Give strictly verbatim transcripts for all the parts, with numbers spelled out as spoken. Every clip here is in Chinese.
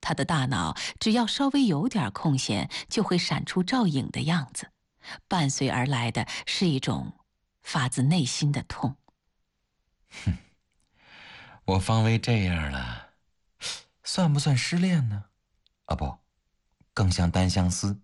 他的大脑只要稍微有点空闲，就会闪出赵颖的样子，伴随而来的是一种发自内心的痛。 哼，我方薇这样了，算不算失恋呢？啊不，更像单相思。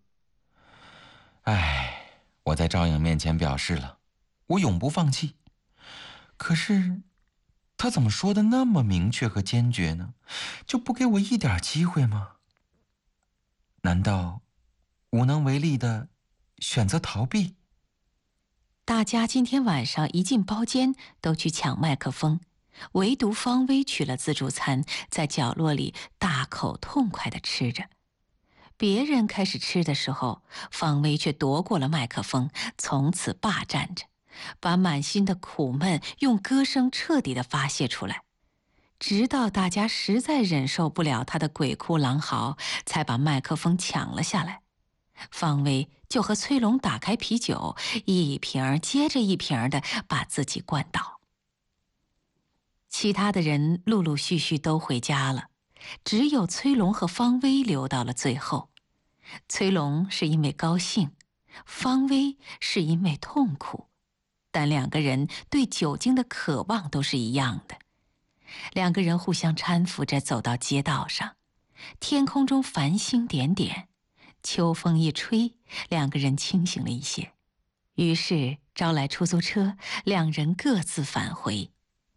唉，我在赵颖面前表示了，我永不放弃。可是，他怎么说的那么明确和坚决呢？就不给我一点机会吗？难道无能为力的选择逃避？ 大家今天晚上一进包间都去抢麦克风，唯独方薇取了自助餐，在角落里大口痛快地吃着。别人开始吃的时候，方薇却夺过了麦克风，从此霸占着，把满心的苦闷用歌声彻底地发泄出来。直到大家实在忍受不了他的鬼哭狼嚎，才把麦克风抢了下来。方薇就和崔龙打开啤酒，一瓶接着一瓶的把自己灌倒。其他的人陆陆续续都回家了，只有崔龙和方薇留到了最后。崔龙是因为高兴，方薇是因为痛苦，但两个人对酒精的渴望都是一样的。两个人互相搀扶着走到街道上，天空中繁星点点，秋风一吹，两个人清醒了一些，于是招来出租车，两人各自返回。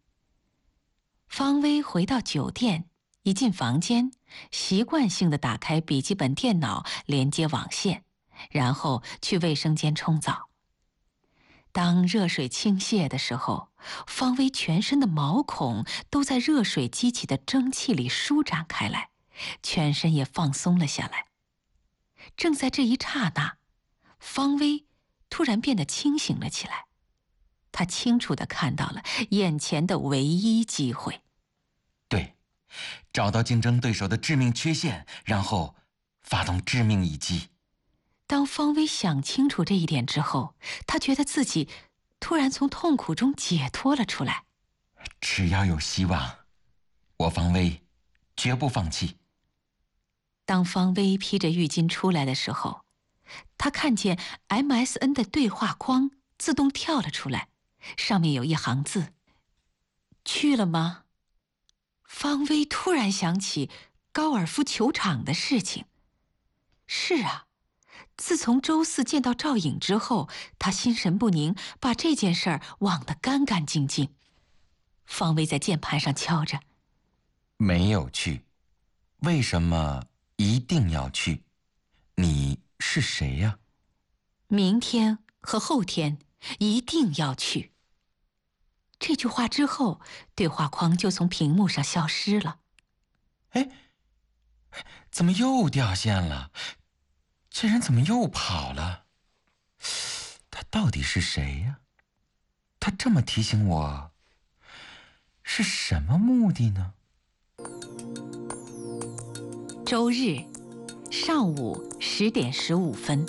方薇回到酒店，一进房间，习惯性地打开笔记本电脑连接网线，然后去卫生间冲澡。当热水倾泻的时候，方薇全身的毛孔都在热水激起的蒸汽里舒展开来，全身也放松了下来。正在这一刹那，方薇突然变得清醒了起来。她清楚地看到了眼前的唯一机会。 对，找到竞争对手的致命缺陷，然后发动致命一击。 当方薇想清楚这一点之后，她觉得自己突然从痛苦中解脱了出来。 只要有希望，我方薇绝不放弃。 当方薇披着浴巾出来的时候，她看见 M S N 的对话框自动跳了出来，上面有一行字：去了吗？方薇突然想起高尔夫球场的事情。是啊，自从周四见到赵颖之后，她心神不宁，把这件事儿忘得干干净净。方薇在键盘上敲着： 没有去，为什么一定要去？你是谁呀？ 明天和后天一定要去。这句话之后，对话框就从屏幕上消失了。 哎，怎么又掉线了？这人怎么又跑了？他到底是谁呀？他这么提醒我，是什么目的呢？ 周日上午十点十五分。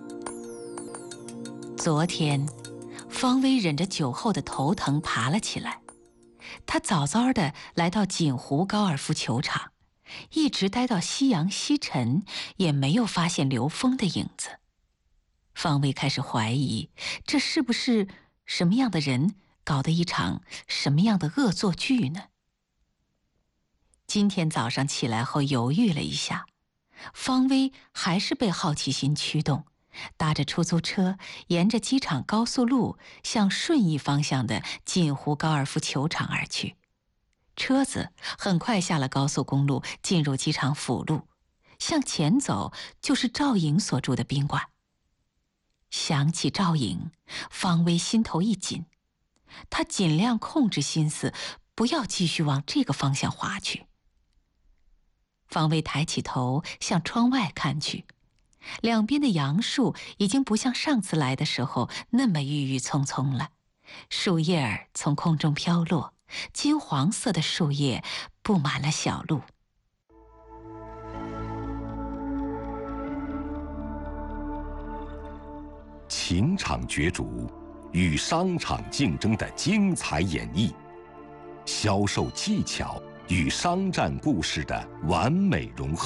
昨天，方薇忍着酒后的头疼爬了起来。她早早地来到锦湖高尔夫球场，一直待到夕阳西沉，也没有发现刘峰的影子。方薇开始怀疑，这是不是什么样的人搞的一场什么样的恶作剧呢？今天早上起来后犹豫了一下，方薇还是被好奇心驱动，搭着出租车沿着机场高速路向顺义方向的锦湖高尔夫球场而去。车子很快下了高速公路，进入机场辅路，向前走就是赵颖所住的宾馆。想起赵颖，方薇心头一紧，她尽量控制心思，不要继续往这个方向滑去。方薇抬起头向窗外看去，两边的杨树已经不像上次来的时候那么郁郁葱葱了，树叶儿从空中飘落，金黄色的树叶布满了小路。 情场角逐与商场竞争的精彩演绎，销售技巧与商战故事的完美融合。